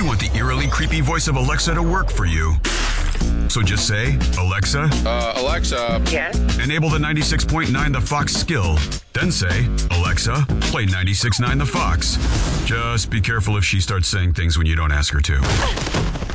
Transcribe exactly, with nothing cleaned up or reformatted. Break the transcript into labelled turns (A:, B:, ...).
A: We want the eerily creepy voice of Alexa to work for you. So just say, Alexa,
B: Uh, Alexa.
C: Yes.
A: enable the ninety-six point nine The Fox skill. Then say, Alexa, play ninety-six point nine The Fox. Just be careful if she starts saying things when you don't ask her to.